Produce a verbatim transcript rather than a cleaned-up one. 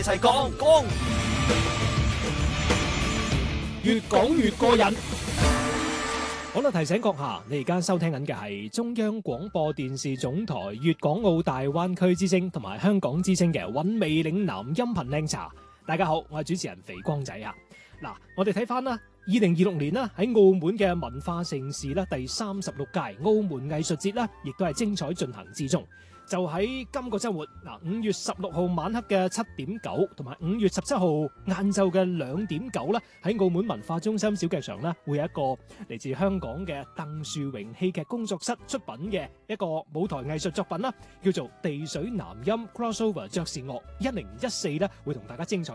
一齊講講，越講越過癮。好啦，提醒閣下，你而家收聽緊嘅係中央廣播電視總台粵港澳大灣區之聲同埋香港之聲嘅韻味嶺南音頻靚茶。大家好，我係主持人肥光仔啊。嗱，我哋睇翻啦，二零二六年啦喺澳門嘅文化盛事啦，第三十六屆澳門藝術節啦，亦都係精彩進行之中。就喺今個週末嗱，五月十六號晚黑嘅七點九，同埋五月十七號晏晝嘅兩點九啦，喺澳門文化中心小劇場咧，會有一個嚟自香港嘅鄧樹榮戲劇工作室出品嘅一個舞台藝術作品啦，叫做《地水南音 Crossover 爵士樂一零一四》咧，會同大家精彩